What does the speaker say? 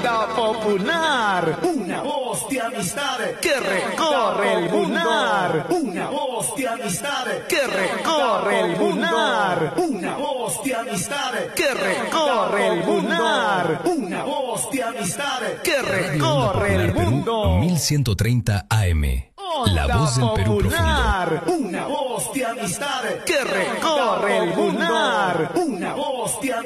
Onda Popular. Una voz de amistad Que recorre el lunar. Una voz de amistad Que recorre el lunar. Una voz de amistad Que recorre el lunar. Una voz de amistad Que recorre el mundo. 1130 AM. La voz del Perú profundo. Una voz de amistad Que recorre el lunar. Una voz de amistad